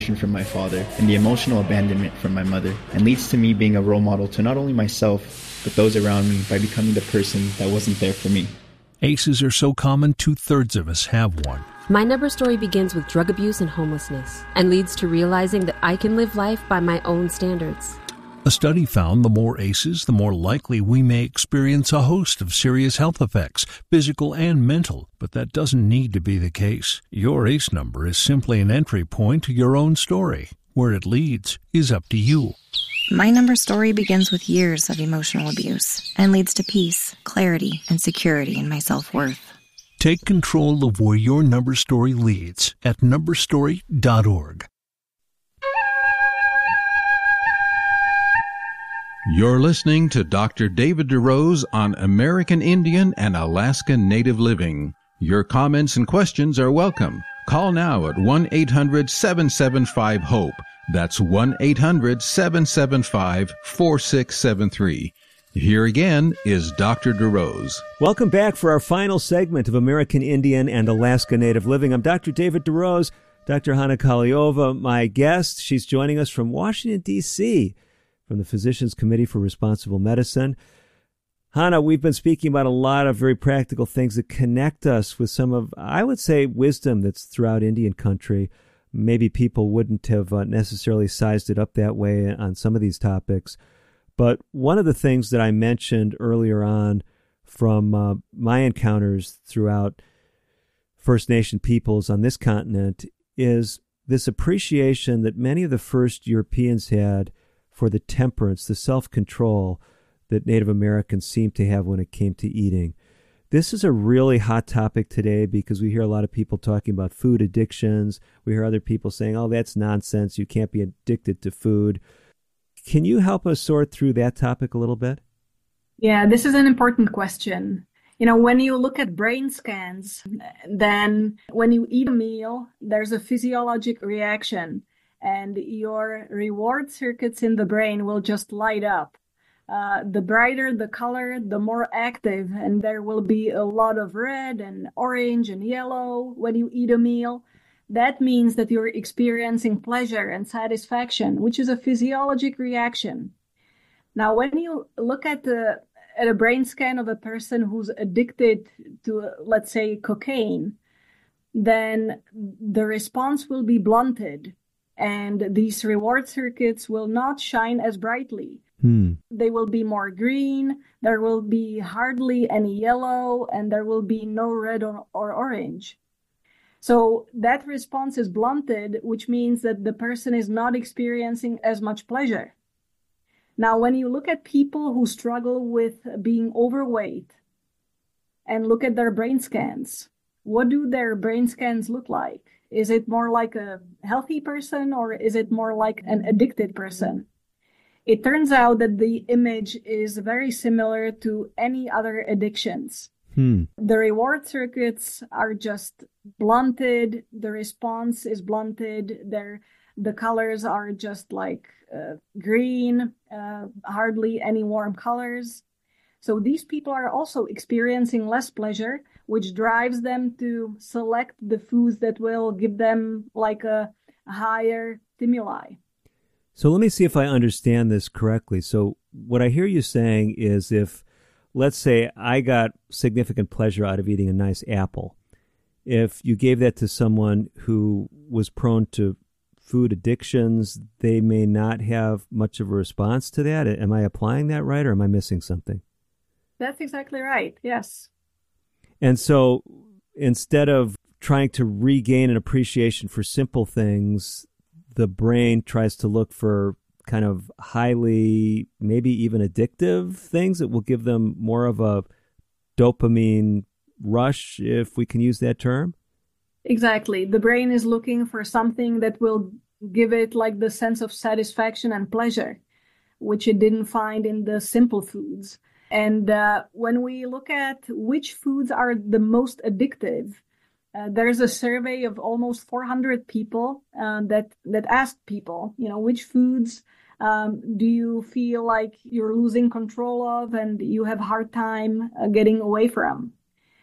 from my father and the emotional abandonment from my mother, and leads to me being a role model to not only myself, but those around me by becoming the person that wasn't there for me. ACEs are so common, 2/3 of us have one. My Number story begins with drug abuse and homelessness and leads to realizing that I can live life by my own standards. A study found the more ACEs, the more likely we may experience a host of serious health effects, physical and mental, but that doesn't need to be the case. Your ACE number is simply an entry point to your own story. Where it leads is up to you. My Number story begins with years of emotional abuse and leads to peace, clarity, and security in my self-worth. Take control of where your Number story leads at numberstory.org. You're listening to Dr. David DeRose on American Indian and Alaska Native Living. Your comments and questions are welcome. Call now at 1-800-775-HOPE. That's 1-800-775-4673. Here again is Dr. DeRose. Welcome back for our final segment of American Indian and Alaska Native Living. I'm Dr. David DeRose. Dr. Hana Kaliova, my guest. She's joining us from Washington, D.C., from the Physicians Committee for Responsible Medicine. Hana, we've been speaking about a lot of very practical things that connect us with some of, I would say, wisdom that's throughout Indian country. Maybe people wouldn't have necessarily sized it up that way on some of these topics. But one of the things that I mentioned earlier on from my encounters throughout First Nation peoples on this continent is this appreciation that many of the first Europeans had for the temperance, the self-control that Native Americans seemed to have when it came to eating. This is a really hot topic today because we hear a lot of people talking about food addictions. We hear other people saying, oh, that's nonsense. You can't be addicted to food. Can you help us sort through that topic a little bit? Yeah, this is an important question. You know, when you look at brain scans, then when you eat a meal, there's a physiologic reaction, and your reward circuits in the brain will just light up. The brighter the color, the more active, and there will be a lot of red and orange and yellow when you eat a meal. That means that you're experiencing pleasure and satisfaction, which is a physiologic reaction. Now, when you look at a brain scan of a person who's addicted to, let's say, cocaine, then the response will be blunted, and these reward circuits will not shine as brightly. They will be more green, there will be hardly any yellow, and there will be no red or orange. So that response is blunted, which means that the person is not experiencing as much pleasure. Now, when you look at people who struggle with being overweight and look at their brain scans, what do their brain scans look like? Is it more like a healthy person or is it more like an addicted person? It turns out that the image is very similar to any other addictions. The reward circuits are just blunted. The response is blunted. The colors are just like green, hardly any warm colors. So these people are also experiencing less pleasure, which drives them to select the foods that will give them like a higher stimuli. So let me see if I understand this correctly. So what I hear you saying is if, let's say, I got significant pleasure out of eating a nice apple, if you gave that to someone who was prone to food addictions, they may not have much of a response to that. Am I applying that right, or am I missing something? That's exactly right, yes. And so instead of trying to regain an appreciation for simple things, the brain tries to look for kind of highly, maybe even addictive things that will give them more of a dopamine rush, if we can use that term? Exactly. The brain is looking for something that will give it like the sense of satisfaction and pleasure, which it didn't find in the simple foods. And when we look at which foods are the most addictive, there's a survey of almost 400 people that asked people, which foods do you feel like you're losing control of and you have a hard time getting away from?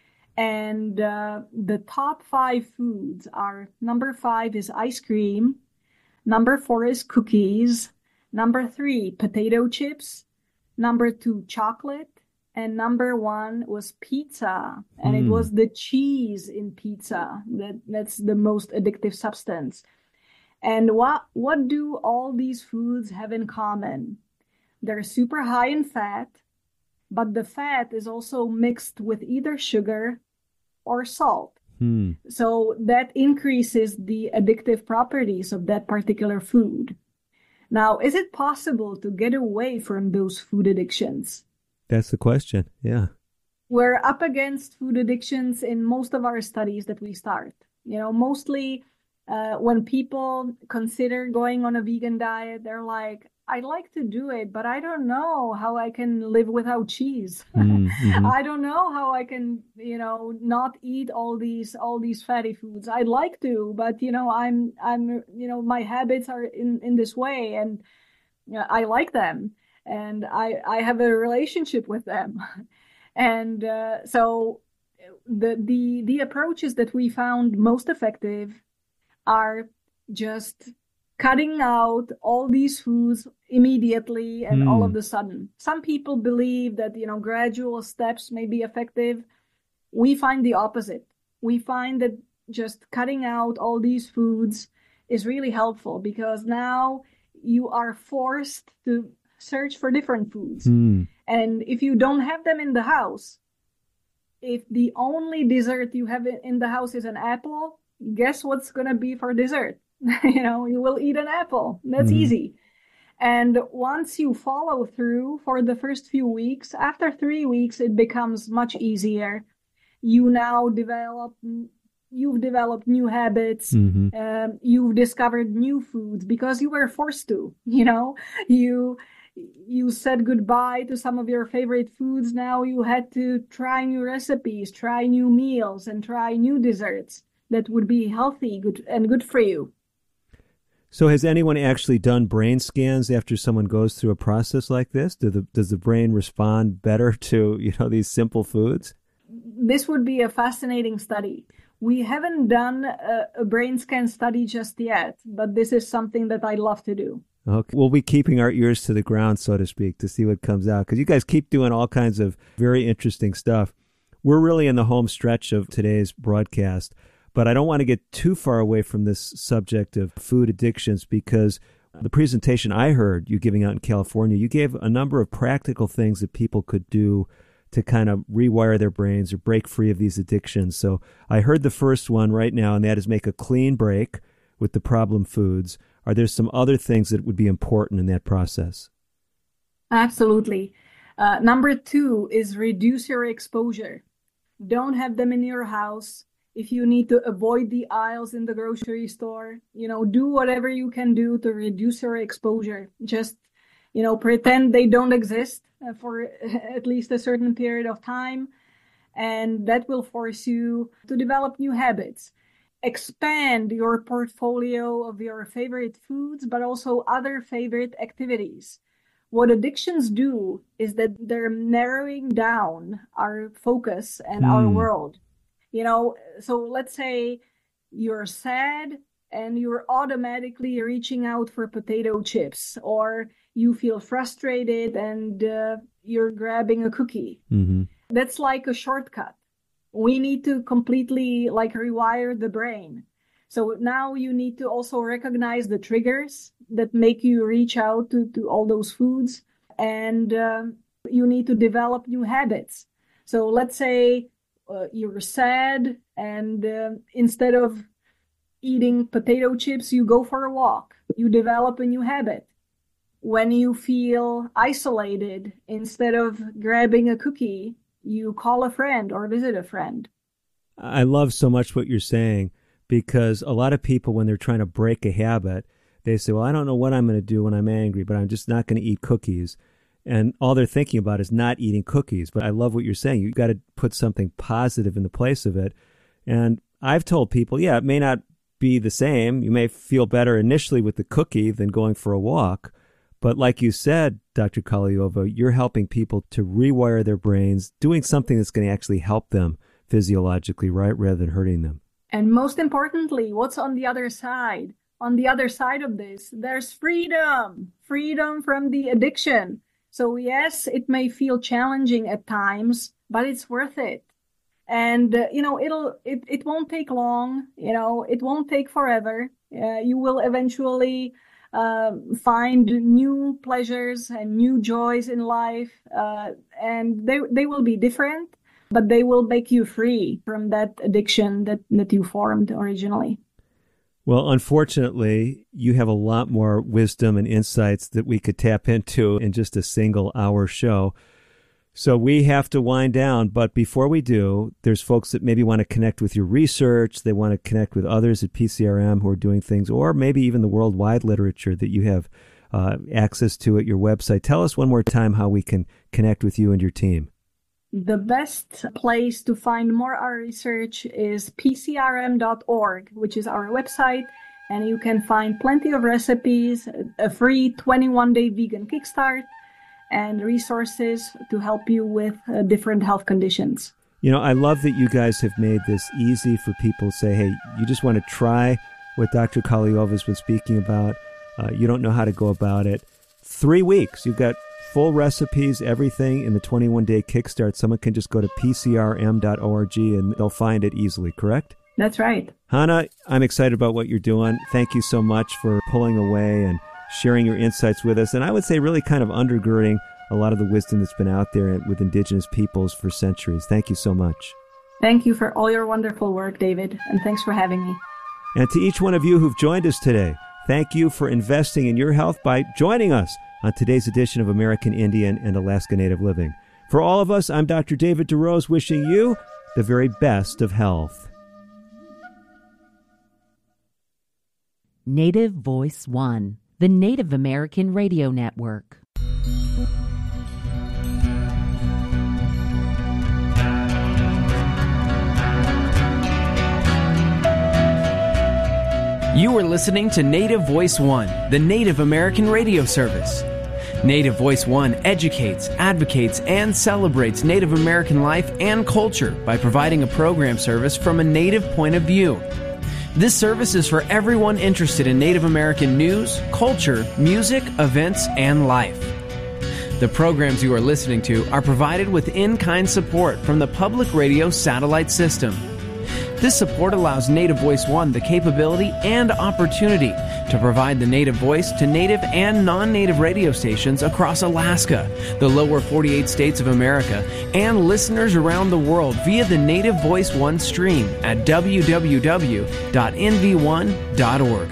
And the top 5 foods are, number 5 is ice cream, Number 4 is cookies. Number 3, potato chips. Number 2, chocolate. And number 1 was pizza. And it was the cheese in pizza. That's the most addictive substance. And what do all these foods have in common? They're super high in fat, but the fat is also mixed with either sugar or salt. So that increases the addictive properties of that particular food. Now, is it possible to get away from those food addictions? That's the question. Yeah. We're up against food addictions in most of our studies that we start. Mostly when people consider going on a vegan diet, they're like, I'd like to do it, but I don't know how I can live without cheese. I don't know how I can, not eat all these fatty foods. I'd like to, but I'm my habits are in this way, and I like them, and I have a relationship with them, and so the approaches that we found most effective are just cutting out all these foods immediately and all of a sudden. Some people believe that, gradual steps may be effective. We find the opposite. We find that just cutting out all these foods is really helpful, because now you are forced to search for different foods. And if you don't have them in the house, if the only dessert you have in the house is an apple, guess what's going to be for dessert? You will eat an apple. That's easy. And once you follow through for the first few weeks, after 3 weeks, it becomes much easier. You've developed new habits. You've discovered new foods because you were forced to, you said goodbye to some of your favorite foods. Now you had to try new recipes, try new meals, and try new desserts that would be healthy, good for you. So has anyone actually done brain scans after someone goes through a process like this? Does the brain respond better to, these simple foods? This would be a fascinating study. We haven't done a brain scan study just yet, but this is something that I'd love to do. Okay. We'll be keeping our ears to the ground, so to speak, to see what comes out, because you guys keep doing all kinds of very interesting stuff. We're really in the home stretch of today's broadcast. But I don't want to get too far away from this subject of food addictions, because the presentation I heard you giving out in California, you gave a number of practical things that people could do to kind of rewire their brains or break free of these addictions. So I heard the first one right now, and that is make a clean break with the problem foods. Are there some other things that would be important in that process? Absolutely. Number 2 is reduce your exposure. Don't have them in your house. If you need to avoid the aisles in the grocery store, do whatever you can do to reduce your exposure. Just, pretend they don't exist for at least a certain period of time. And that will force you to develop new habits. Expand your portfolio of your favorite foods, but also other favorite activities. What addictions do is that they're narrowing down our focus and our world. So let's say you're sad and you're automatically reaching out for potato chips, or you feel frustrated and you're grabbing a cookie. That's like a shortcut. We need to completely rewire the brain. So now you need to also recognize the triggers that make you reach out to all those foods, and you need to develop new habits. So let's say you're sad, and instead of eating potato chips, you go for a walk. You develop a new habit. When you feel isolated, instead of grabbing a cookie, you call a friend or visit a friend. I love so much what you're saying, because a lot of people, when they're trying to break a habit, they say, well, I don't know what I'm going to do when I'm angry, but I'm just not going to eat cookies. And all they're thinking about is not eating cookies. But I love what you're saying. You've got to put something positive in the place of it. And I've told people, it may not be the same. You may feel better initially with the cookie than going for a walk. But like you said, Dr. Kolyova, you're helping people to rewire their brains, doing something that's going to actually help them physiologically, right, rather than hurting them. And most importantly, what's on the other side? on the other side of this, there's freedom from the addiction. So yes, it may feel challenging at times, but it's worth it. And, it won't take long, it won't take forever. You will eventually find new pleasures and new joys in life. And they will be different, but they will make you free from that addiction that you formed originally. Well, unfortunately, you have a lot more wisdom and insights that we could tap into in just a single hour show. So we have to wind down. But before we do, there's folks that maybe want to connect with your research. They want to connect with others at PCRM who are doing things, or maybe even the worldwide literature that you have access to at your website. Tell us one more time how we can connect with you and your team. The best place to find more our research is pcrm.org, which is our website, and you can find plenty of recipes, a free 21-day vegan kickstart, and resources to help you with different health conditions. I love that you guys have made this easy for people to say, hey, you just want to try what Dr. Kaliova has been speaking about. You don't know how to go about it. 3 weeks. You've got full recipes, everything in the 21-day kickstart. Someone can just go to pcrm.org and they'll find it easily, correct? That's right. Hannah, I'm excited about what you're doing. Thank you so much for pulling away and sharing your insights with us. And I would say really kind of undergirding a lot of the wisdom that's been out there with indigenous peoples for centuries. Thank you so much. Thank you for all your wonderful work, David, and thanks for having me. And to each one of you who've joined us today, thank you for investing in your health by joining us on today's edition of American Indian and Alaska Native Living. For all of us, I'm Dr. David DeRose, wishing you the very best of health. Native Voice One, the Native American Radio Network. You are listening to Native Voice One, the Native American radio service. Native Voice One educates, advocates, and celebrates Native American life and culture by providing a program service from a Native point of view. This service is for everyone interested in Native American news, culture, music, events, and life. The programs you are listening to are provided with in-kind support from the Public Radio Satellite System. This support allows Native Voice One the capability and opportunity to provide the Native voice to Native and non-Native radio stations across Alaska, the lower 48 states of America, and listeners around the world via the Native Voice One stream at www.nv1.org.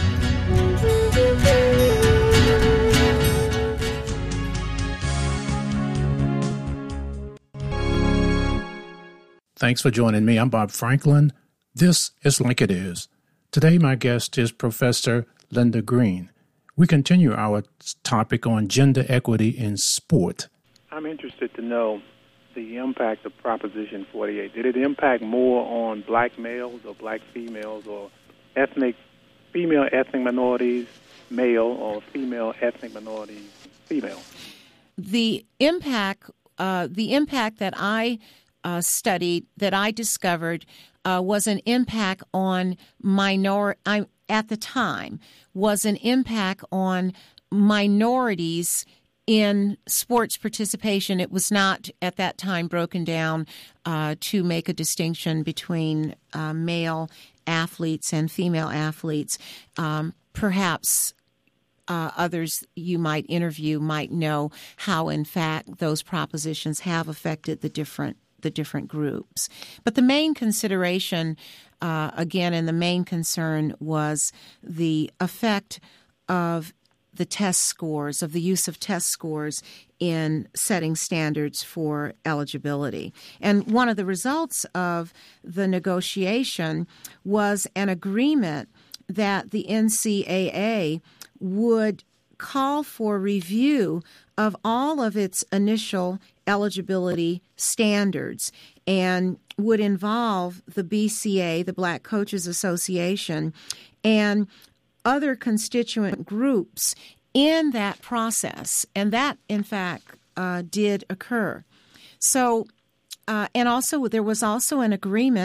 Thanks for joining me. I'm Bob Franklin. This is Like It Is. Today, my guest is Professor Linda Green. We continue our topic on gender equity in sport. I'm interested to know the impact of Proposition 48. Did it impact more on black males or black females or female ethnic minorities, male, or female ethnic minorities, female? The impact that I studied, that I discovered, was an impact on at the time, was an impact on minorities in sports participation. It was not at that time broken down to make a distinction between male athletes and female athletes. Perhaps others you might interview might know how, in fact, those propositions have affected the different groups. But the main consideration, again, and the main concern was the effect of the test scores, of the use of test scores in setting standards for eligibility. And one of the results of the negotiation was an agreement that the NCAA would call for review of all of its initial eligibility standards and would involve the BCA, the Black Coaches Association, and other constituent groups in that process. And that, in fact, did occur. So, and also there was also an agreement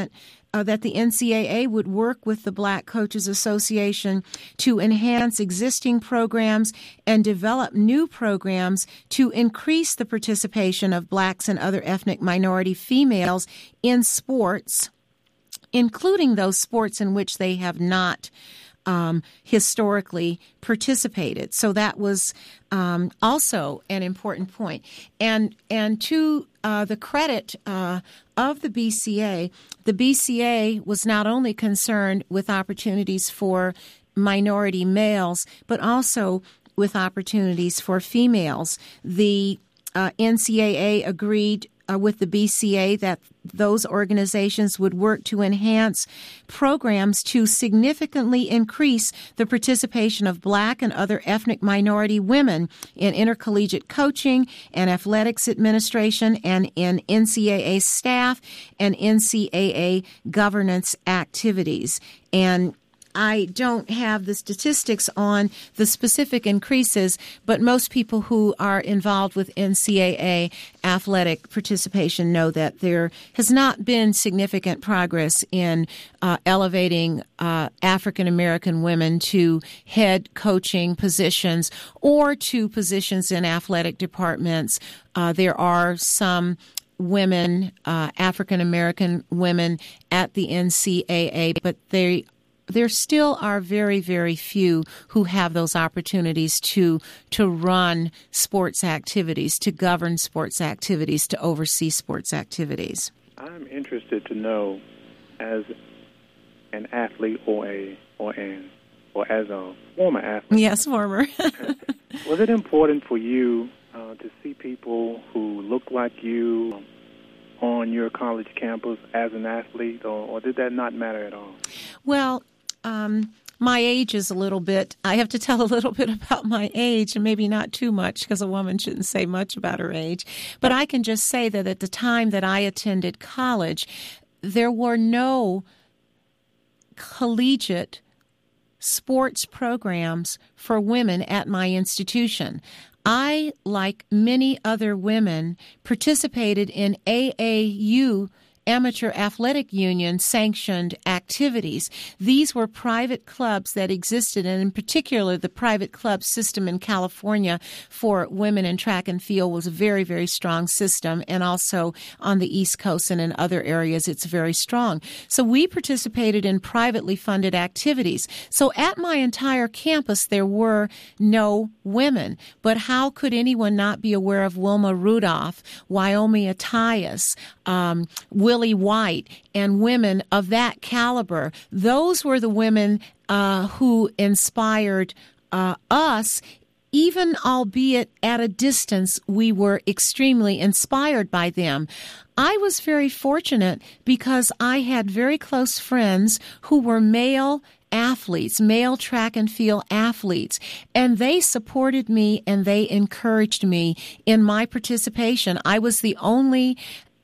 that the NCAA would work with the Black Coaches Association to enhance existing programs and develop new programs to increase the participation of blacks and other ethnic minority females in sports, including those sports in which they have not historically participated. So that was also an important point. And to the credit of the BCA was not only concerned with opportunities for minority males, but also with opportunities for females. The NCAA agreed with the BCA that those organizations would work to enhance programs to significantly increase the participation of Black and other ethnic minority women in intercollegiate coaching and athletics administration and in NCAA staff and NCAA governance activities. And I don't have the statistics on the specific increases, but most people who are involved with NCAA athletic participation know that there has not been significant progress in elevating African American women to head coaching positions or to positions in athletic departments. There are some women, African American women at the NCAA, but there still are very, very few who have those opportunities to run sports activities, to govern sports activities, to oversee sports activities. I'm interested to know, as an athlete or as a former athlete. Yes, former. Was it important for you to see people who look like you on your college campus as an athlete, or did that not matter at all? Well, my age is a little bit, I have to tell a little bit about my age, and maybe not too much because a woman shouldn't say much about her age. But I can just say that at the time that I attended college, there were no collegiate sports programs for women at my institution. I, like many other women, participated in AAU, Amateur Athletic Union sanctioned activities. These were private clubs that existed, and in particular, the private club system in California for women in track and field was a very, very strong system, and also on the East Coast and in other areas, it's very strong. So we participated in privately funded activities. So at my entire campus, there were no women. But how could anyone not be aware of Wilma Rudolph, Wyoming Attias, Willie White, and women of that caliber? Those were the women who inspired us. Even albeit at a distance, we were extremely inspired by them. I was very fortunate because I had very close friends who were male athletes, male track and field athletes, and they supported me and they encouraged me in my participation. I was the only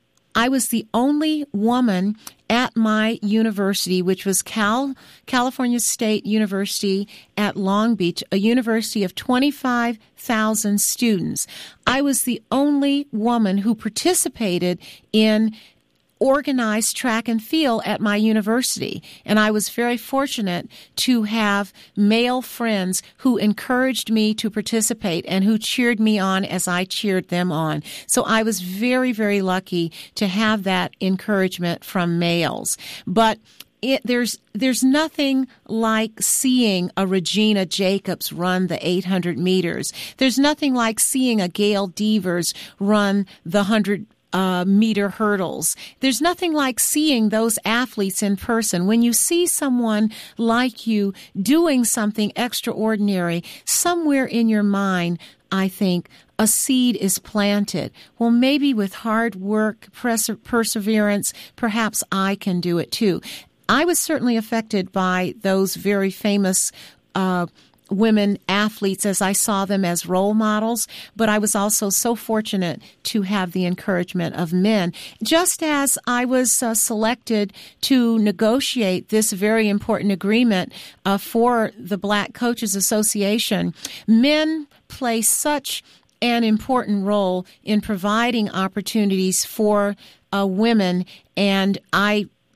woman at my university, which was California State University at Long Beach, a university of 25,000 students. I was the only woman who participated in organized track and field at my university. And I was very fortunate to have male friends who encouraged me to participate and who cheered me on as I cheered them on. So I was very, very lucky to have that encouragement from males. But there's nothing like seeing a Regina Jacobs run the 800 meters. There's nothing like seeing a Gail Devers run the 100 meter hurdles. There's nothing like seeing those athletes in person. When you see someone like you doing something extraordinary, somewhere in your mind, I think, a seed is planted. Well, maybe with hard work, perseverance, perhaps I can do it too. I was certainly affected by those very famous women athletes as I saw them as role models, but I was also so fortunate to have the encouragement of men. Just as I was selected to negotiate this very important agreement for the Black Coaches Association, men play such an important role in providing opportunities for women, and I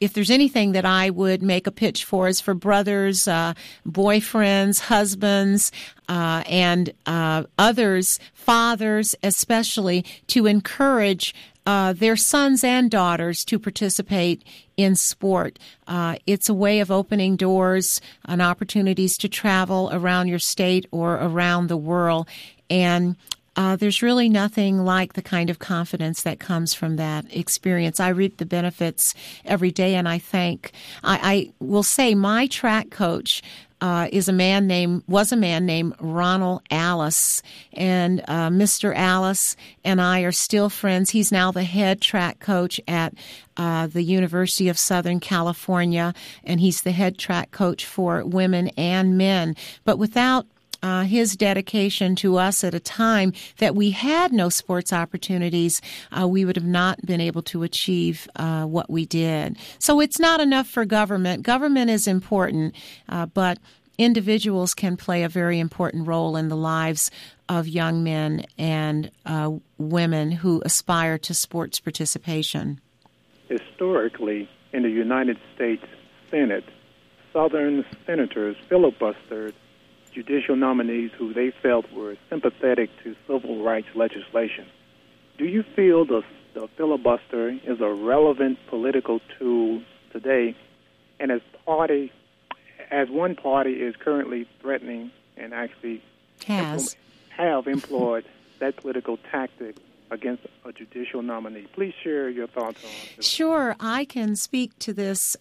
if there's anything that I would make a pitch for is for brothers, boyfriends, husbands, and others, fathers especially, to encourage their sons and daughters to participate in sport. It's a way of opening doors and opportunities to travel around your state or around the world. And there's really nothing like the kind of confidence that comes from that experience. I reap the benefits every day, and I will say my track coach was a man named Ronald Alice, and Mr. Alice and I are still friends. He's now the head track coach at the University of Southern California, and he's the head track coach for women and men. But without his dedication to us at a time that we had no sports opportunities, we would have not been able to achieve what we did. So it's not enough for government. Government is important, but individuals can play a very important role in the lives of young men and women who aspire to sports participation. Historically, in the United States Senate, Southern senators filibustered judicial nominees who they felt were sympathetic to civil rights legislation. Do you feel the filibuster is a relevant political tool today? And as one party is currently threatening and actually have employed that political tactic against a judicial nominee. Please share your thoughts on this. Sure. I can speak to this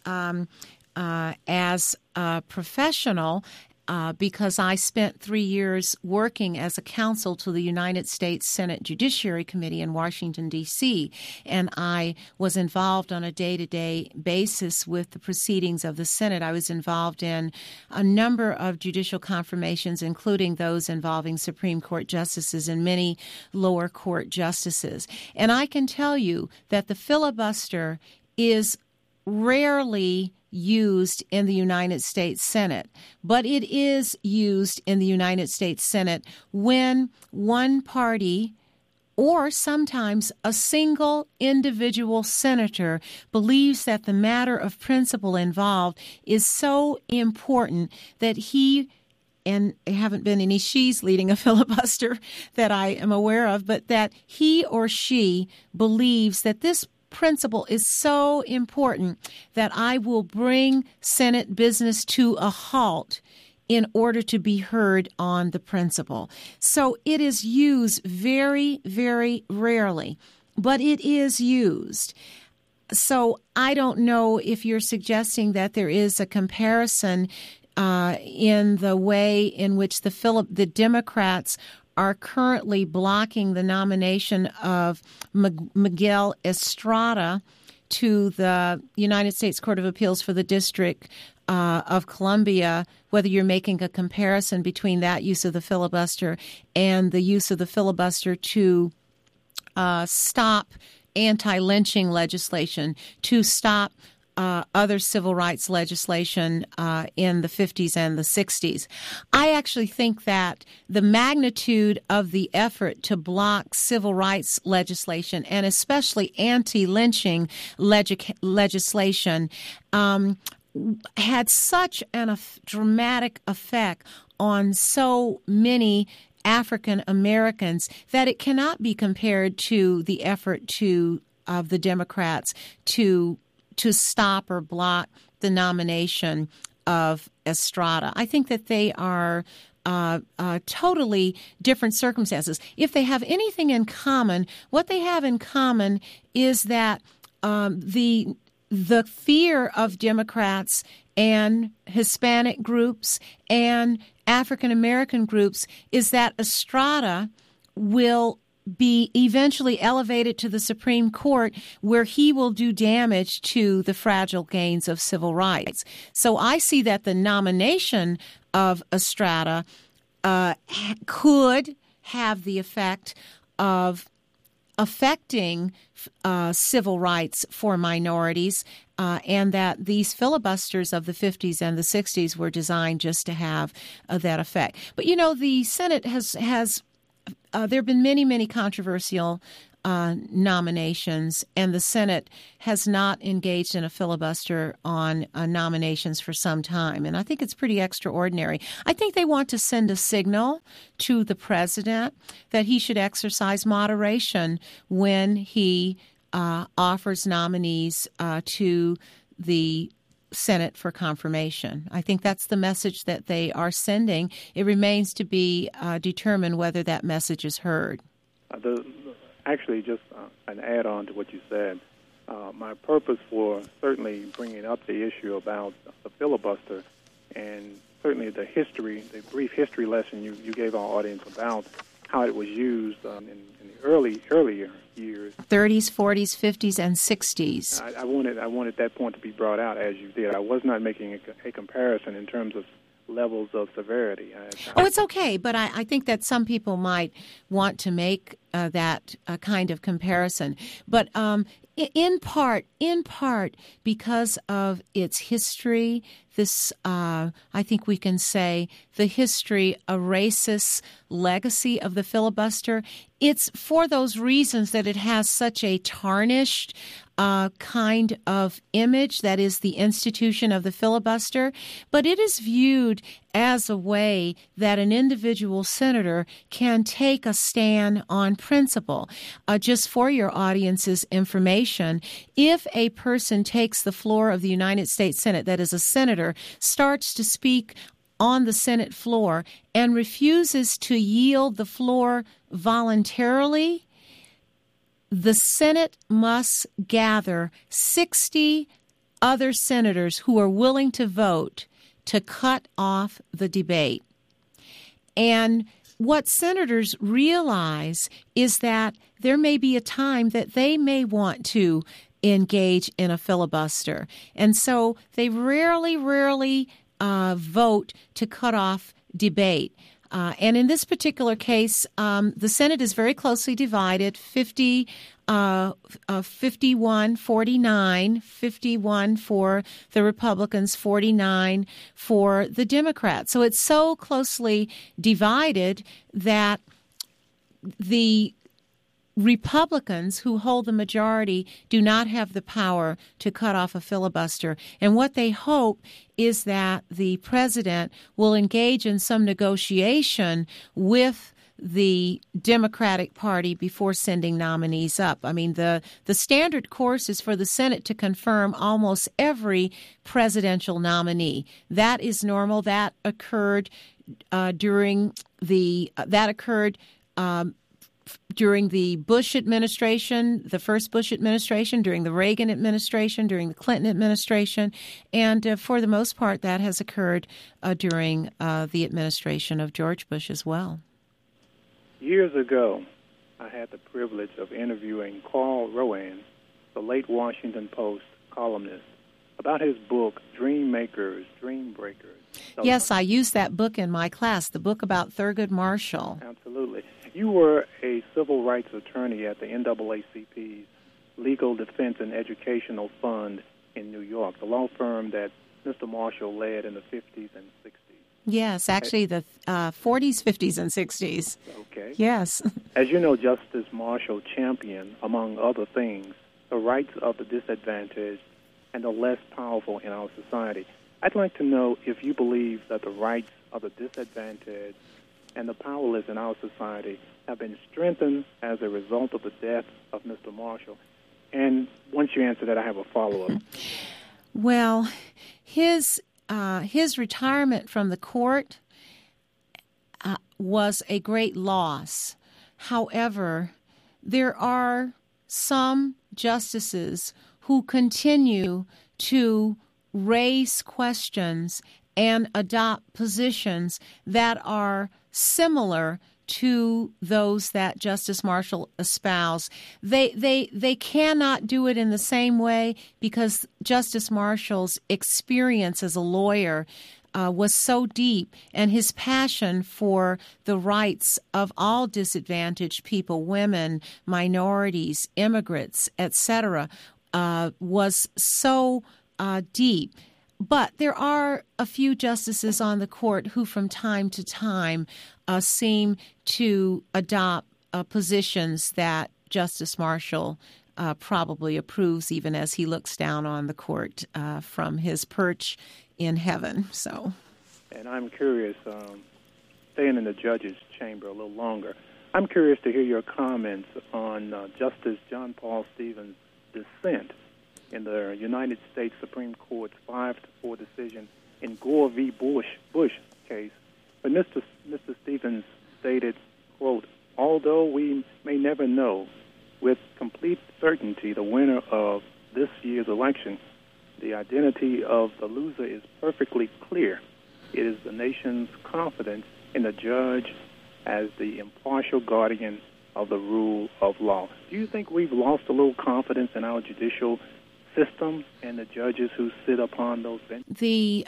as a professional because I spent 3 years working as a counsel to the United States Senate Judiciary Committee in Washington, D.C., and I was involved on a day-to-day basis with the proceedings of the Senate. I was involved in a number of judicial confirmations, including those involving Supreme Court justices and many lower court justices. And I can tell you that the filibuster is rarely used in the United States Senate, but it is used in the United States Senate when one party or sometimes a single individual senator believes that the matter of principle involved is so important that he, and there haven't been any she's leading a filibuster that I am aware of, but that he or she believes that this principle is so important that I will bring Senate business to a halt in order to be heard on the principle. So it is used very, very rarely, but it is used. So I don't know if you're suggesting that there is a comparison in the way in which the Democrats are currently blocking the nomination of Miguel Estrada to the United States Court of Appeals for the District of Columbia, whether you're making a comparison between that use of the filibuster and the use of the filibuster to stop anti-lynching legislation, to stop other civil rights legislation in the 50s and the 60s. I actually think that the magnitude of the effort to block civil rights legislation, and especially anti-lynching legislation, had such a dramatic effect on so many African Americans that it cannot be compared to the effort of the Democrats to stop or block the nomination of Estrada. I think that they are totally different circumstances. If they have anything in common, what they have in common is that the fear of Democrats and Hispanic groups and African American groups is that Estrada will be eventually elevated to the Supreme Court, where he will do damage to the fragile gains of civil rights. So I see that the nomination of Estrada could have the effect of affecting civil rights for minorities, and that these filibusters of the 50s and the 60s were designed just to have that effect. But, the Senate has there have been many, many controversial nominations, and the Senate has not engaged in a filibuster on nominations for some time. And I think it's pretty extraordinary. I think they want to send a signal to the president that he should exercise moderation when he offers nominees to the Senate for confirmation. I think that's the message that they are sending. It remains to be determined whether that message is heard. Actually, just an add-on to what you said, my purpose for certainly bringing up the issue about the filibuster and certainly the brief history lesson you gave our audience about how it was used in the earlier years. 30s, 40s, 50s, and 60s. I wanted that point to be brought out as you did. I was not making a comparison in terms of levels of severity. It's okay, but I think that some people might want to make that kind of comparison. But in part, because of its history, this, I think we can say, the history, a racist legacy of the filibuster, it's for those reasons that it has such a tarnished kind of image, that is the institution of the filibuster, but it is viewed as a way that an individual senator can take a stand on principle. Just for your audience's information, if a person takes the floor of the United States Senate, that is a senator, starts to speak on the Senate floor and refuses to yield the floor voluntarily, the Senate must gather 60 other senators who are willing to vote to cut off the debate. And what senators realize is that there may be a time that they may want to engage in a filibuster. And so they rarely vote to cut off debate. And in this particular case, the Senate is very closely divided, 51-49, 51 for the Republicans, 49 for the Democrats. So it's so closely divided that the Republicans who hold the majority do not have the power to cut off a filibuster. And what they hope is that the president will engage in some negotiation with the Democratic Party before sending nominees up. I mean, the standard course is for the Senate to confirm almost every presidential nominee. That is normal. That occurred during the Bush administration, the first Bush administration, during the Reagan administration, during the Clinton administration, and for the most part, that has occurred during the administration of George Bush as well. Years ago, I had the privilege of interviewing Carl Rowan, the late Washington Post columnist, about his book, Dream Makers, Dream Breakers. Yes, I used that book in my class, the book about Thurgood Marshall. Absolutely. You were a civil rights attorney at the NAACP's Legal Defense and Educational Fund in New York, the law firm that Mr. Marshall led in the 50s and 60s. Yes, actually the 40s, 50s, and 60s. Okay. Yes. As you know, Justice Marshall championed, among other things, the rights of the disadvantaged and the less powerful in our society. I'd like to know if you believe that the rights of the disadvantaged and the powerless in our society have been strengthened as a result of the death of Mr. Marshall. And once you answer that, I have a follow-up. Well, his retirement from the court was a great loss. However, there are some justices who continue to raise questions and adopt positions that are similar to those that Justice Marshall espoused. They cannot do it in the same way because Justice Marshall's experience as a lawyer was so deep, and his passion for the rights of all disadvantaged people, women, minorities, immigrants, etc., was so deep. But there are a few justices on the court who from time to time seem to adopt positions that Justice Marshall probably approves, even as he looks down on the court from his perch in heaven. So, and I'm curious, staying in the judge's chamber a little longer, I'm curious to hear your comments on Justice John Paul Stevens' dissent in the United States Supreme Court's 5-4 decision in Gore v. Bush case. But Mr. Stevens stated, quote, "Although we may never know with complete certainty the winner of this year's election, the identity of the loser is perfectly clear. It is the nation's confidence in the judge as the impartial guardian of the rule of law." Do you think we've lost a little confidence in our judicial system and the judges who sit upon those benches? The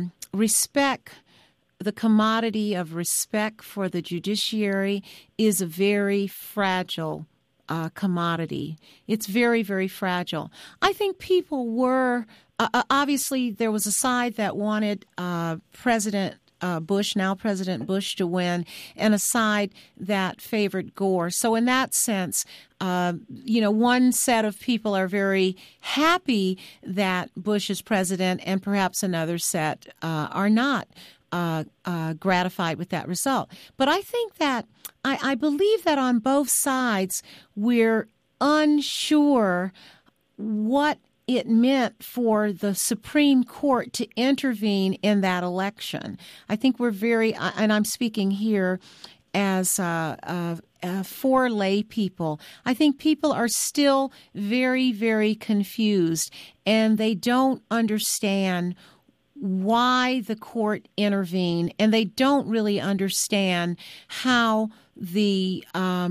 the commodity of respect for the judiciary is a very fragile commodity. It's very, very fragile. I think people were, obviously there was a side that wanted President Bush, now President Bush, to win, and a side that favored Gore. So in that sense, one set of people are very happy that Bush is president, and perhaps another set are not gratified with that result. But I think that I believe that on both sides we're unsure what it meant for the Supreme Court to intervene in that election. I think we're very, and I'm speaking here as for lay people, I think people are still very, very confused, and they don't understand why the court intervened, and they don't really understand how the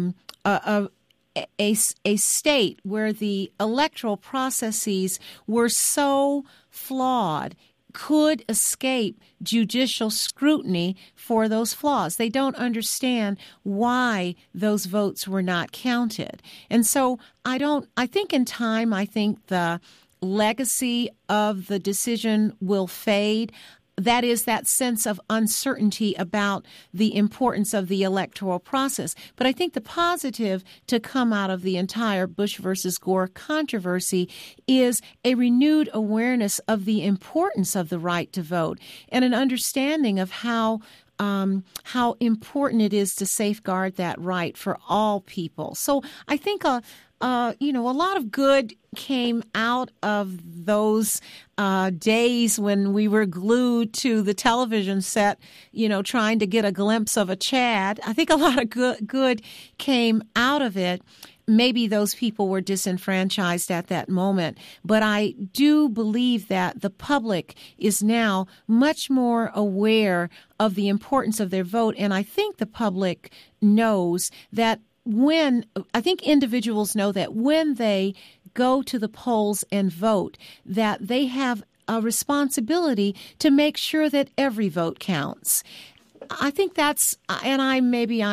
a state where the electoral processes were so flawed could escape judicial scrutiny for those flaws. They don't understand why those votes were not counted. And so I think in time, the legacy of the decision will fade. That is that sense of uncertainty about the importance of the electoral process. But I think the positive to come out of the entire Bush versus Gore controversy is a renewed awareness of the importance of the right to vote and an understanding of how important it is to safeguard that right for all people. So I think a lot of good came out of those days when we were glued to the television set, trying to get a glimpse of a Chad. I think a lot of good came out of it. Maybe those people were disenfranchised at that moment, but I do believe that the public is now much more aware of the importance of their vote, and I think the public knows that I think individuals know that when they go to the polls and vote, that they have a responsibility to make sure that every vote counts. I think that's, and I'm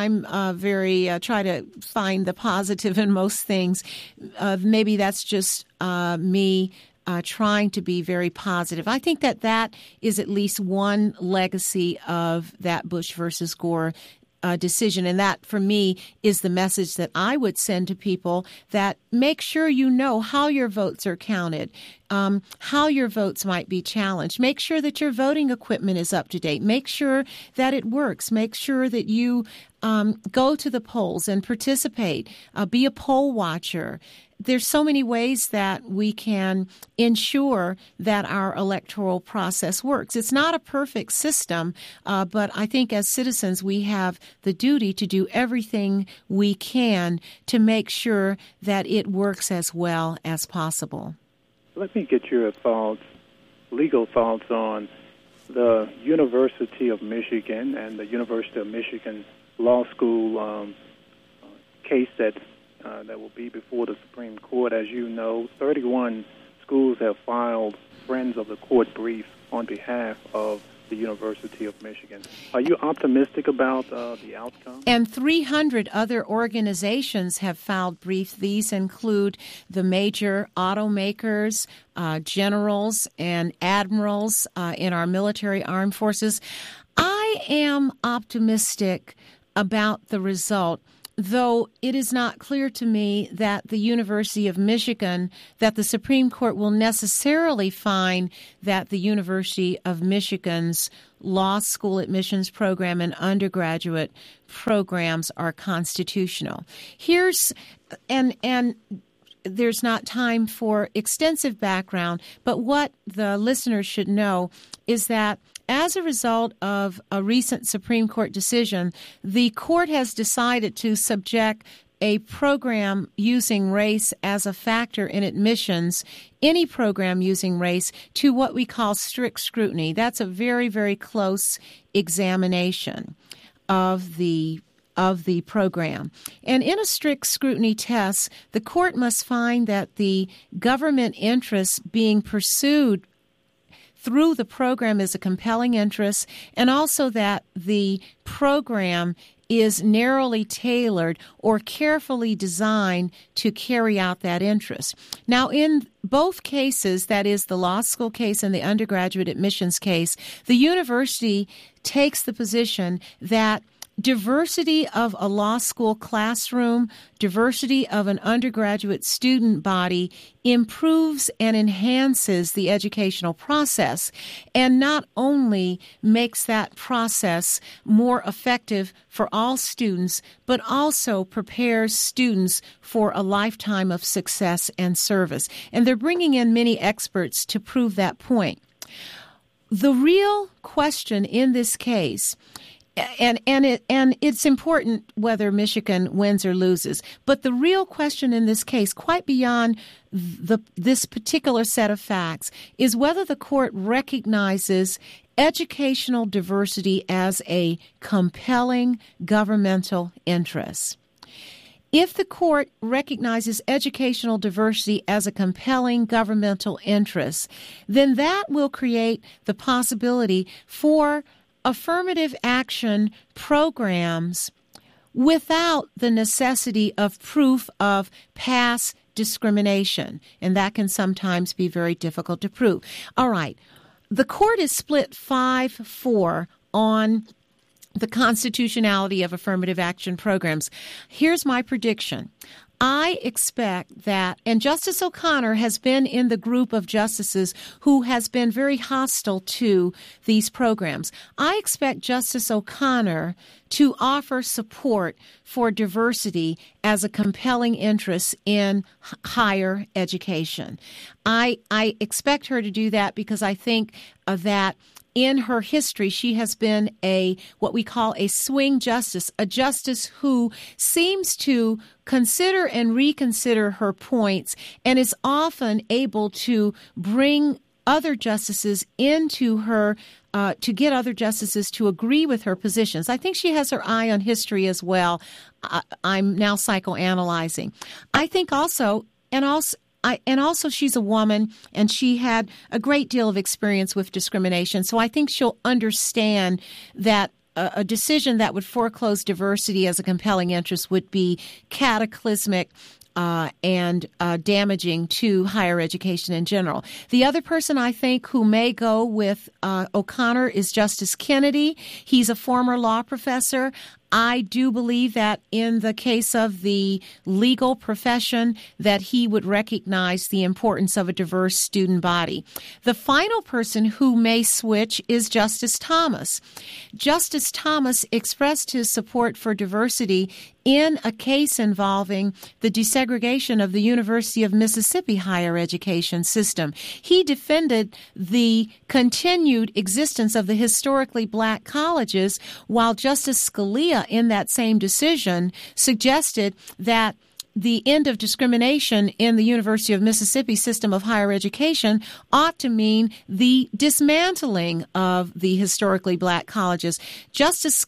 very try to find the positive in most things. Maybe that's just me trying to be very positive. I think that is at least one legacy of that Bush versus Gore decision. And that, for me, is the message that I would send to people, that make sure you know how your votes are counted, how your votes might be challenged. Make sure that your voting equipment is up to date. Make sure that it works. Make sure that you go to the polls and participate. Be a poll watcher. There's so many ways that we can ensure that our electoral process works. It's not a perfect system, but I think as citizens we have the duty to do everything we can to make sure that it works as well as possible. Let me get your legal thoughts on the University of Michigan and the University of Michigan Law School case that will be before the Supreme Court. As you know, 31 schools have filed Friends of the Court brief on behalf of the University of Michigan. Are you optimistic about the outcome? And 300 other organizations have filed briefs. These include the major automakers, generals, and admirals in our military armed forces. I am optimistic about the result. though it is not clear to me that the University of Michigan, that the Supreme Court will necessarily find that the University of Michigan's law school admissions program and undergraduate programs are constitutional. And there's not time for extensive background, but what the listeners should know is that as a result of a recent Supreme Court decision, the court has decided to subject a program using race as a factor in admissions, any program using race, to what we call strict scrutiny. That's a very, very close examination of the program. And in a strict scrutiny test, the court must find that the government interest being pursued through the program is a compelling interest, and also that the program is narrowly tailored or carefully designed to carry out that interest. Now, in both cases, that is the law school case and the undergraduate admissions case, the university takes the position that diversity of a law school classroom, diversity of an undergraduate student body improves and enhances the educational process, and not only makes that process more effective for all students, but also prepares students for a lifetime of success and service. And they're bringing in many experts to prove that point. The real question in this case, and it's important whether Michigan wins or loses. But the real question in this case, quite beyond this particular set of facts, is whether the court recognizes educational diversity as a compelling governmental interest. If the court recognizes educational diversity as a compelling governmental interest, then that will create the possibility for affirmative action programs without the necessity of proof of past discrimination, and that can sometimes be very difficult to prove. All right, the court is split 5-4 on the constitutionality of affirmative action programs. Here's my prediction. I expect that, and Justice O'Connor has been in the group of justices who has been very hostile to these programs. I expect Justice O'Connor to offer support for diversity as a compelling interest in higher education. I expect her to do that because I think that in her history, she has been what we call a swing justice, a justice who seems to consider and reconsider her points and is often able to bring other justices into her, to get other justices to agree with her positions. I think she has her eye on history as well. I'm now psychoanalyzing. I think also she's a woman, and she had a great deal of experience with discrimination. So I think she'll understand that a decision that would foreclose diversity as a compelling interest would be cataclysmic and damaging to higher education in general. The other person I think who may go with O'Connor is Justice Kennedy. He's a former law professor. I do believe that in the case of the legal profession that he would recognize the importance of a diverse student body. The final person who may switch is Justice Thomas. Justice Thomas expressed his support for diversity in a case involving the desegregation of the University of Mississippi higher education system. He defended the continued existence of the historically black colleges, while Justice Scalia in that same decision suggested that the end of discrimination in the University of Mississippi system of higher education ought to mean the dismantling of the historically black colleges. Justice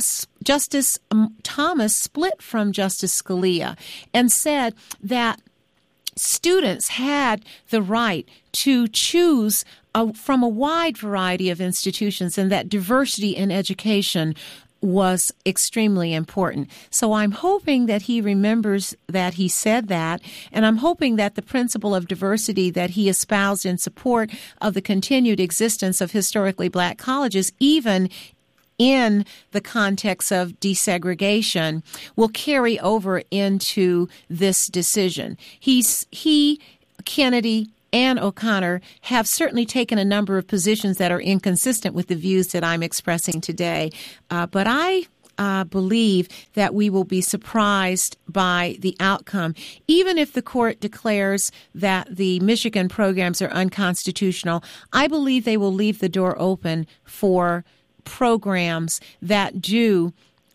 Thomas split from Justice Scalia and said that students had the right to choose from a wide variety of institutions, and that diversity in education was extremely important. So I'm hoping that he remembers that he said that, and I'm hoping that the principle of diversity that he espoused in support of the continued existence of historically black colleges, even in the context of desegregation will carry over into this decision. He, Kennedy, and O'Connor have certainly taken a number of positions that are inconsistent with the views that I'm expressing today. But I believe that we will be surprised by the outcome. Even if the court declares that the Michigan programs are unconstitutional, I believe they will leave the door open for programs that do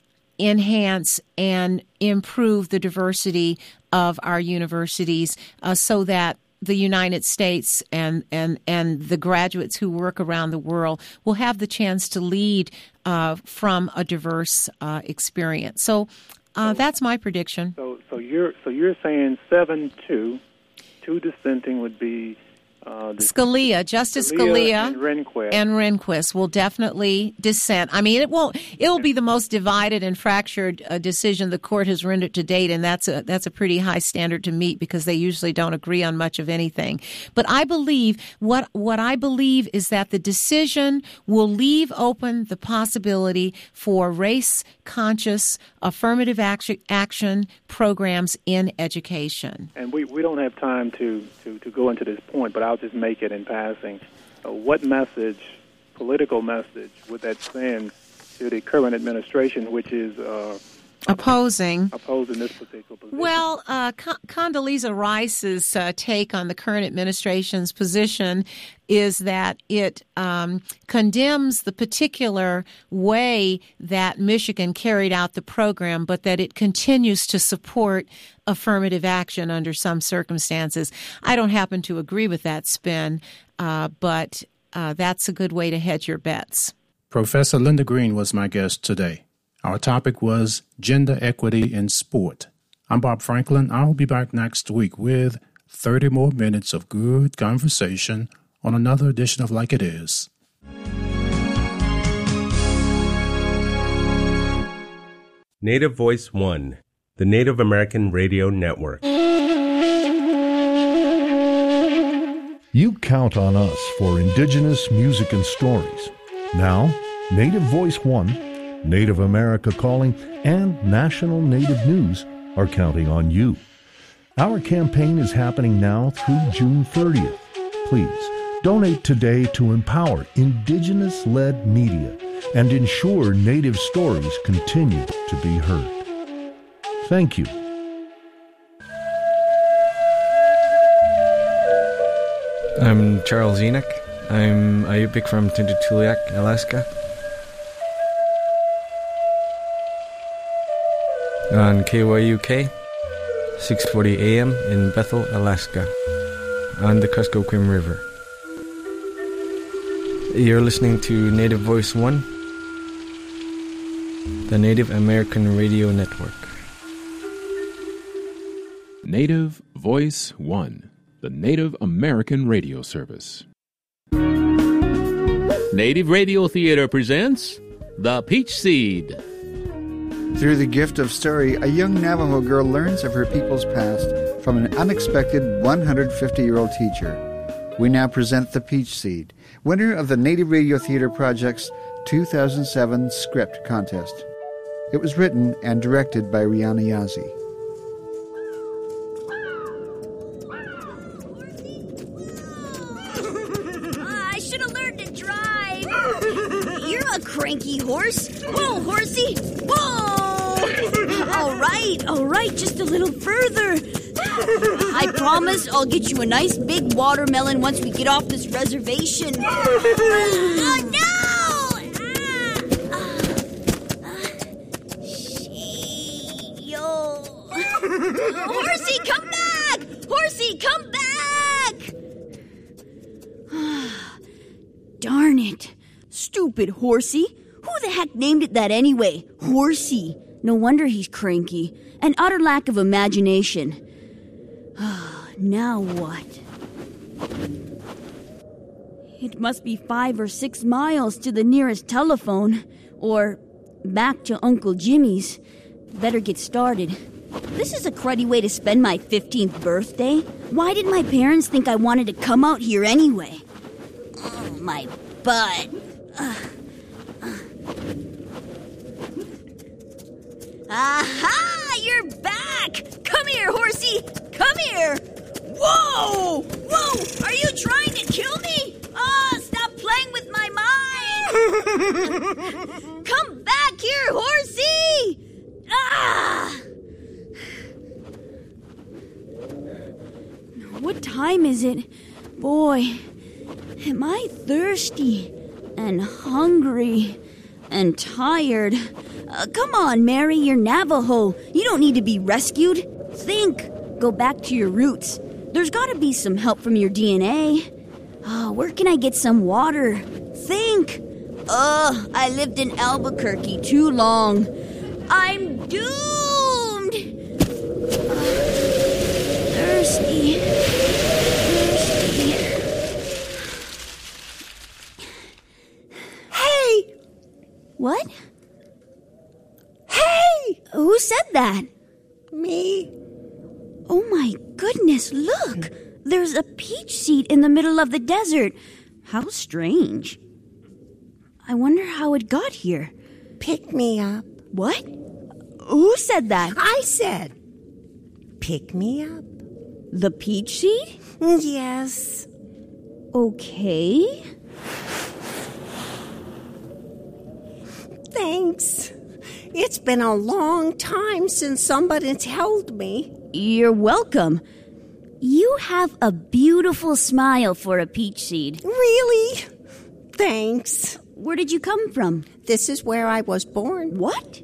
enhance and improve the diversity of our universities so that the United States and the graduates who work around the world will have the chance to lead from a diverse experience. So that's my prediction. So you're saying 7-2, 2 dissenting would be Scalia, Justice Scalia and Rehnquist will definitely dissent. I mean, it'll be the most divided and fractured decision the court has rendered to date, and that's a pretty high standard to meet because they usually don't agree on much of anything. But I believe what I believe is that the decision will leave open the possibility for race-conscious affirmative action programs in education. And we don't have time to go into this point, but I'll just make it in passing. What message, political message, would that send to the current administration, which is opposing this particular position? Well, Condoleezza Rice's take on the current administration's position is that it condemns the particular way that Michigan carried out the program, but that it continues to support affirmative action under some circumstances. I don't happen to agree with that spin, but that's a good way to hedge your bets. Professor Linda Green was my guest today. Our topic was gender equity in sport. I'm Bob Franklin. I'll be back next week with 30 more minutes of good conversation on another edition of Like It Is. Native Voice One, the Native American Radio Network. You count on us for indigenous music and stories. Now, Native Voice One, Native America Calling, and National Native News are counting on you. Our campaign is happening now through June 30th. Please donate today to empower indigenous-led media and ensure Native stories continue to be heard. Thank you. I'm Charles Enoch. I'm a Yupik from Tututuliak, Alaska. On KYUK, 6:40 a.m. in Bethel, Alaska, on the Kuskokwim River. You're listening to Native Voice One, the Native American Radio Network. Native Voice One, the Native American Radio Service. Native Radio Theater presents The Peach Seed. Through the gift of story, a young Navajo girl learns of her people's past from an unexpected 150-year-old teacher. We now present The Peach Seed, winner of the Native Radio Theater Project's 2007 script contest. It was written and directed by Rihanna Yazzie. I should have learned to drive. You're a cranky horse. Whoa, horsey. Whoa! All right, just a little further. I promise I'll get you a nice big watermelon once we get off this reservation. Oh, no! Yo. Horsey, come back! Horsey, come back! Darn it. Stupid horsey. Who the heck named it that anyway? Horsey. No wonder he's cranky. An utter lack of imagination. Now what? It must be 5 or 6 miles to the nearest telephone, or back to Uncle Jimmy's. Better get started. This is a cruddy way to spend my 15th birthday. Why did my parents think I wanted to come out here anyway? Oh, my butt. Aha! You're back! Come here, horsey! Come here! Whoa! Whoa! Are you trying to kill me? Stop playing with my mind! Come back here, horsey! What time is it? Boy, am I thirsty and hungry and tired. Come on, Mary, you're Navajo. You don't need to be rescued. Think. Go back to your roots. There's got to be some help from your DNA. Where can I get some water? Think. I lived in Albuquerque too long. I'm doomed. Thirsty. Hey! What? Hey! Who said that? Me. Oh my goodness, look! There's a peach seed in the middle of the desert. How strange. I wonder how it got here. Pick me up. What? Who said that? I said, pick me up. The peach seed? Yes. Okay. Thanks. It's been a long time since somebody's held me. You're welcome. You have a beautiful smile for a peach seed. Really? Thanks. Where did you come from? This is where I was born. What?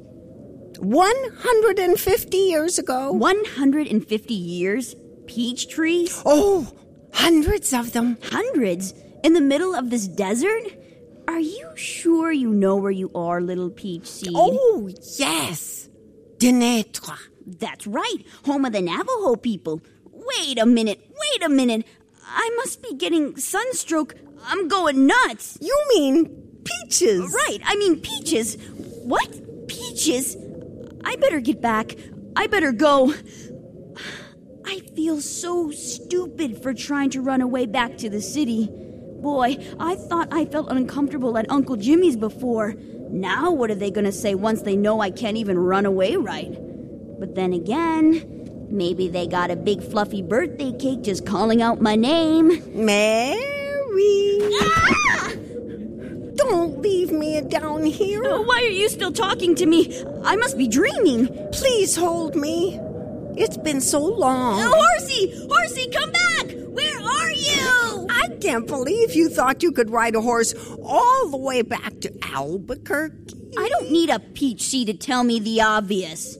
150 years ago. 150 years? Peach trees? Oh, hundreds of them. Hundreds? In the middle of this desert? Are you sure you know where you are, little peach seed? Oh, yes. Denetra. That's right. Home of the Navajo people. Wait a minute. I must be getting sunstroke. I'm going nuts. You mean peaches? Right, I mean peaches. What? Peaches? I better get back. I better go. I feel so stupid for trying to run away back to the city. Boy, I thought I felt uncomfortable at Uncle Jimmy's before. Now what are they going to say once they know I can't even run away right? But then again, maybe they got a big fluffy birthday cake just calling out my name. Mary! Ah! Don't leave me down here. Why are you still talking to me? I must be dreaming. Please hold me. It's been so long. Horsey, come back! Where are you? I can't believe you thought you could ride a horse all the way back to Albuquerque. I don't need a peach seed to tell me the obvious.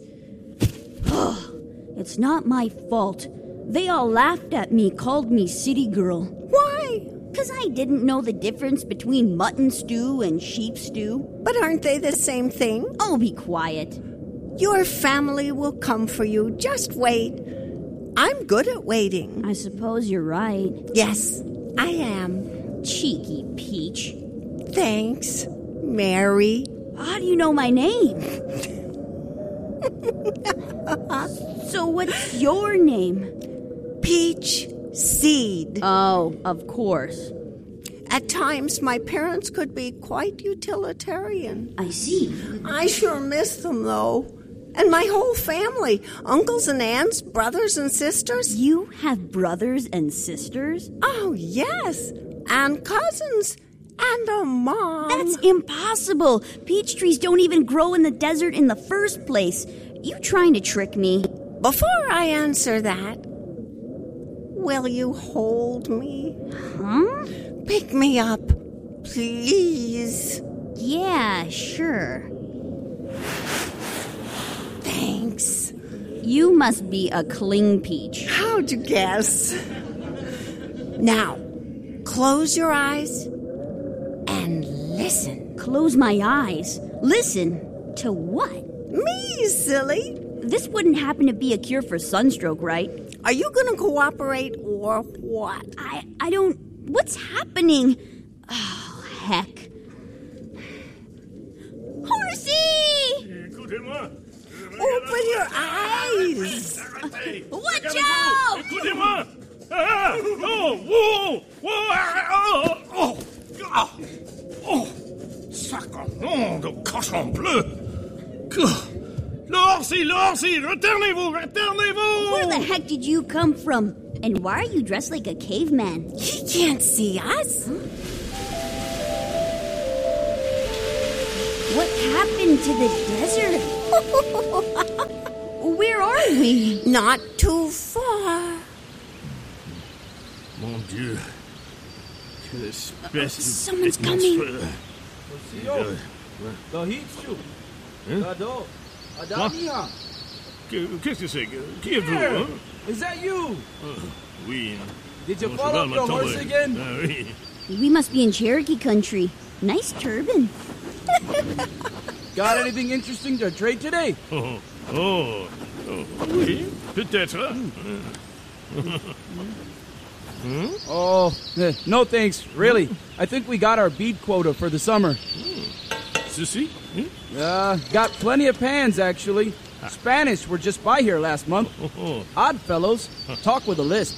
It's not my fault. They all laughed at me, called me city girl. Why? Because I didn't know the difference between mutton stew and sheep stew. But aren't they the same thing? Oh, be quiet. Your family will come for you. Just wait. I'm good at waiting. I suppose you're right. Yes, I am. Cheeky peach. Thanks, Mary. How do you know my name? So what's your name? Peach Seed. Oh, of course. At times, my parents could be quite utilitarian. I see. I sure miss them, though. And my whole family. Uncles and aunts, brothers and sisters. You have brothers and sisters? Oh, yes. And cousins. And a mom. That's impossible. Peach trees don't even grow in the desert in the first place. You trying to trick me? Before I answer that, will you hold me? Huh? Pick me up, please. Yeah, sure. Thanks. You must be a cling peach. How'd you guess? Now, close your eyes and listen. Close my eyes? Listen? To what? Me, silly. This wouldn't happen to be a cure for sunstroke, right? Are you going to cooperate or what? I don't... What's happening? Oh, heck. Horsey! Open your eyes! Watch out! Sacre nom de cochon bleu! L'Orsi, retournez-vous! Where the heck did you come from? And why are you dressed like a caveman? He can't see us. What happened to the desert? Where are we? Not too far. Mon Dieu. Quelle espèce de Someone's coming. Qu'est-ce que c'est? Qui êtes-vous? Hein? Is that you? Oui. Did you fall off your horse again? Oui. We must be in Cherokee country. Nice turban. Got anything interesting to trade today? Oui, peut-être. Oh, no thanks, really. I think we got our bead quota for the summer. Ceci? Got plenty of pans, actually. Spanish were just by here last month. Odd fellows. Talk with a lisp.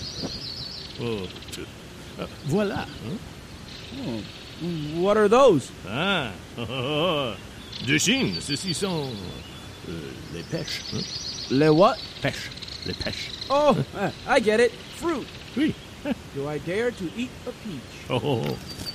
Voilà. What are those? De Chine. Ceci sont les pêches. Les what? Pêches. Les pêches. Oh, I get it. Fruit. Oui. Do I dare to eat a peach? Oh.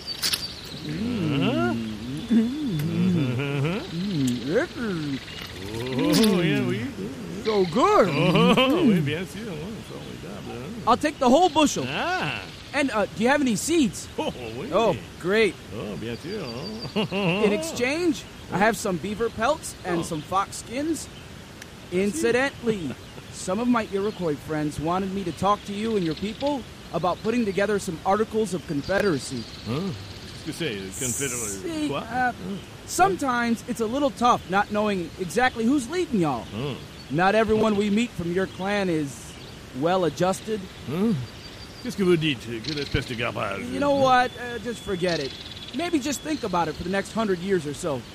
Yeah, oui. So good. Oui, bien sûr. Formidable. I'll take the whole bushel. And do you have any seeds? Oui. Oh, great. Oh, bien sûr. In exchange, I have some beaver pelts and some fox skins. Incidentally, some of my Iroquois friends wanted me to talk to you and your people about putting together some articles of confederacy. Qu'est-ce que c'est? See, sometimes it's a little tough not knowing exactly who's leading y'all. Not everyone we meet from your clan is well-adjusted. Qu'est-ce que vous dites? Quelle espèce de garbage? You know what? Just forget it. Maybe just think about it for the next 100 years or so.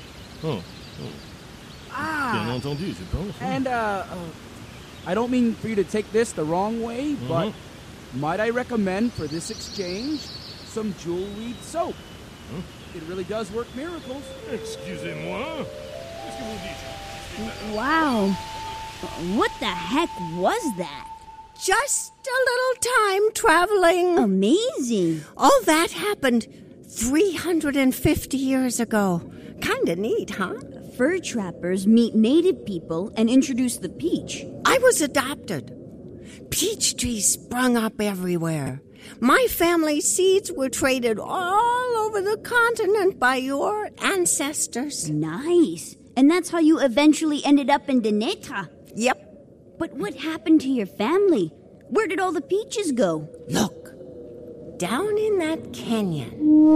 Bien entendu, je pense. And, I don't mean for you to take this the wrong way, but might I recommend for this exchange some jewelweed soap? It really does work miracles. Excusez-moi. Qu'est-ce que vous dites? Wow. What the heck was that? Just a little time traveling. Amazing. All that happened 350 years ago. Kinda neat, huh? Fur trappers meet native people and introduce the peach. I was adopted. Peach trees sprung up everywhere. My family's seeds were traded all over the continent by your ancestors. Nice. And that's how you eventually ended up in Deneta. Yep. But what happened to your family? Where did all the peaches go? Look, down in that canyon.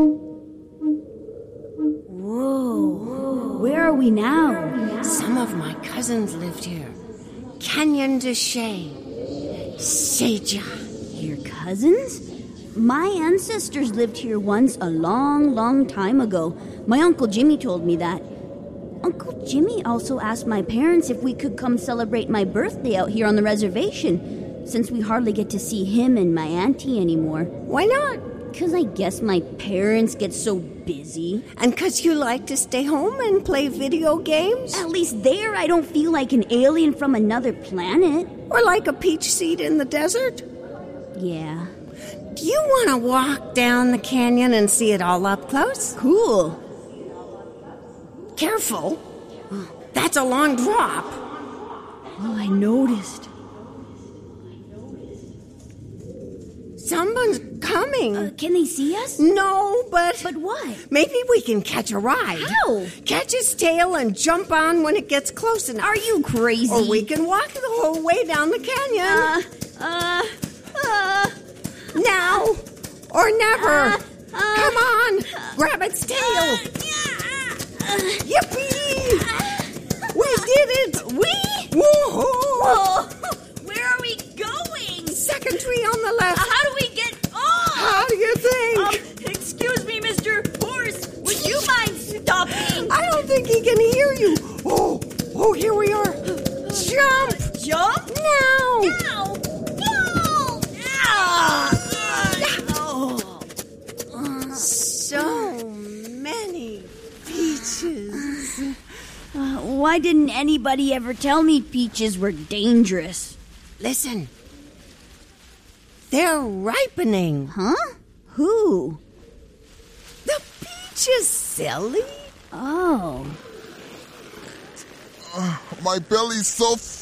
Whoa. Where are we now? Some of my cousins lived here. Canyon de Chelly. Seja. Your cousins? My ancestors lived here once a long, long time ago. My Uncle Jimmy told me that. Uncle Jimmy also asked my parents if we could come celebrate my birthday out here on the reservation, since we hardly get to see him and my auntie anymore. Why not? Because I guess my parents get so busy. And because you like to stay home and play video games? At least there I don't feel like an alien from another planet. Or like a peach seed in the desert? Yeah. Do you want to walk down the canyon and see it all up close? Cool. Careful. That's a long drop. Oh, I noticed. Someone's coming. Can they see us? No, but... But what? Maybe we can catch a ride. How? Catch its tail and jump on when it gets close enough. Are you crazy? Or we can walk the whole way down the canyon. Now or never. Come on. Grab its tail. Yippee! We did it! We? Whoa! Whoa! Where are we going? Second tree on the left. How do we get off? How do you think? Excuse me, Mr. Horse. Would you mind stopping? I don't think he can hear you. Oh, here we are. Jump! Jump? Now! No! why didn't anybody ever tell me peaches were dangerous? Listen. They're ripening. Huh? Who? The peaches, silly. Oh. My belly's so